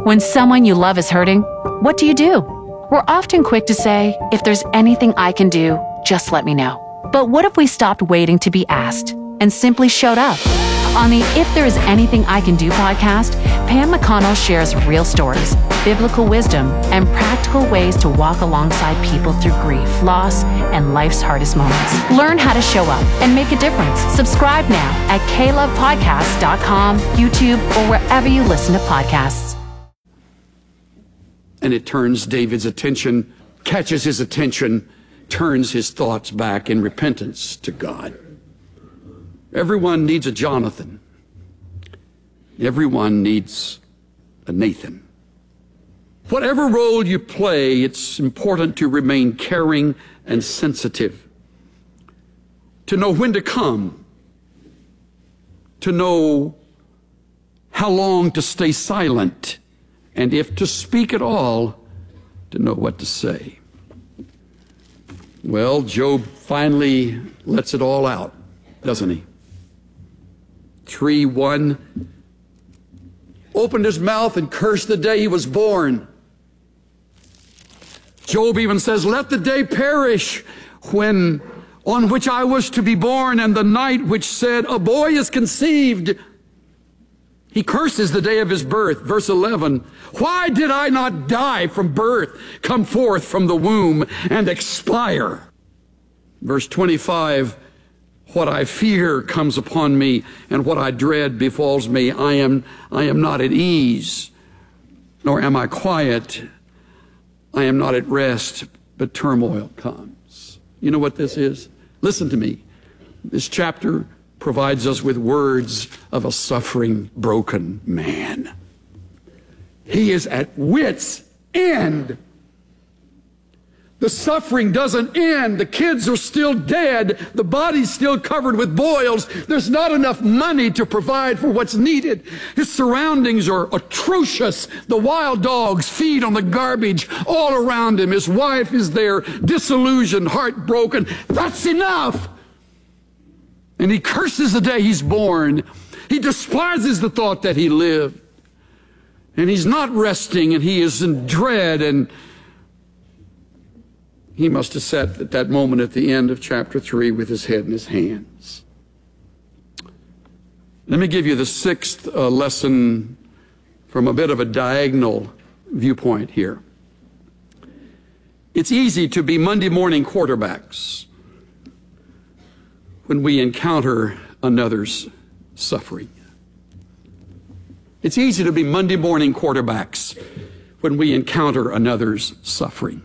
When someone you love is hurting, what do? We're often quick to say, if there's anything I can do, just let me know. But what if we stopped waiting to be asked and simply showed up? On the If There Is Anything I Can Do podcast, Pam McConnell shares real stories, biblical wisdom, and practical ways to walk alongside people through grief, loss, and life's hardest moments. Learn how to show up and make a difference. Subscribe now at klovepodcast.com, YouTube, or wherever you listen to podcasts. And it turns David's attention, catches his attention, turns his thoughts back in repentance to God. Everyone needs a Jonathan. Everyone needs a Nathan. Whatever role you play, it's important to remain caring and sensitive, to know when to come, to know how long to stay silent, and if to speak at all, to know what to say. Well, Job finally lets it all out, doesn't he? 3:1, opened his mouth and cursed the day he was born. Job even says, let the day perish on which I was to be born, and the night which said, a boy is conceived. He curses the day of his birth. Verse 11, why did I not die from birth, come forth from the womb, and expire? Verse 25, what I fear comes upon me, and what I dread befalls me. I am not at ease, nor am I quiet. I am not at rest, but turmoil comes. You know what this is? Listen to me. This chapter provides us with words of a suffering, broken man. He is at wit's end. The suffering doesn't end. The kids are still dead. The body's still covered with boils. There's not enough money to provide for what's needed. His surroundings are atrocious. The wild dogs feed on the garbage all around him. His wife is there, disillusioned, heartbroken. That's enough. And he curses the day he's born. He despises the thought that he lived. And he's not resting, and he is in dread, and he must have sat at that moment at the end of chapter 3 with his head in his hands. Let me give you the sixth lesson from a bit of a diagonal viewpoint here. It's easy to be Monday morning quarterbacks when we encounter another's suffering. It's easy to be Monday morning quarterbacks when we encounter another's suffering.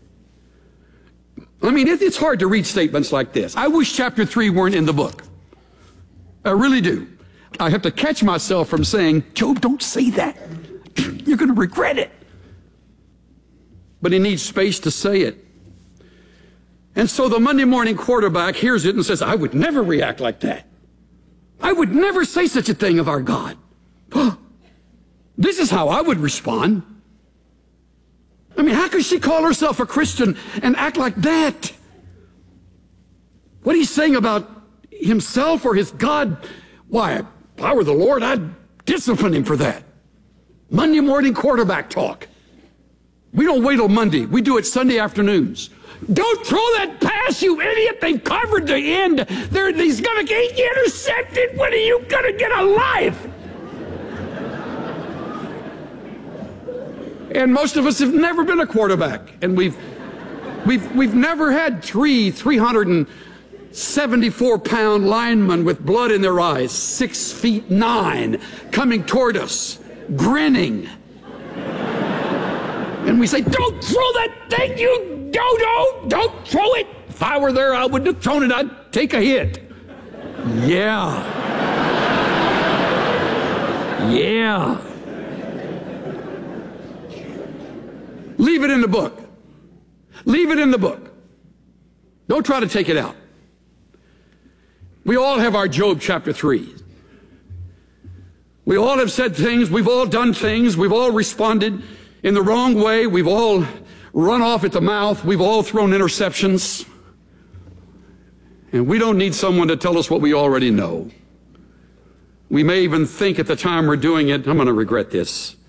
I mean, it's hard to read statements like this. I wish chapter 3 weren't in the book. I really do. I have to catch myself from saying, Job, don't say that. You're going to regret it. But he needs space to say it. And so the Monday morning quarterback hears it and says, I would never react like that. I would never say such a thing of our God. This is how I would respond. I mean, how could she call herself a Christian and act like that? What he's saying about himself or his God, why, if I were the Lord, I'd discipline him for that. Monday morning quarterback talk. We don't wait till Monday. We do it Sunday afternoons. Don't throw that pass, you idiot. They've covered the end. He's going to get intercepted. When are you going to get a life? And most of us have never been a quarterback. And we've never had 374-pound linemen with blood in their eyes, 6'9", coming toward us, grinning. And we say, don't throw that thing, you dodo! Don't throw it! If I were there, I wouldn't have thrown it. I'd take a hit. Yeah. Yeah. Leave it in the book. Leave it in the book. Don't try to take it out. We all have our Job chapter 3. We all have said things. We've all done things. We've all responded in the wrong way. We've all run off at the mouth. We've all thrown interceptions. And we don't need someone to tell us what we already know. We may even think at the time we're doing it, I'm going to regret this.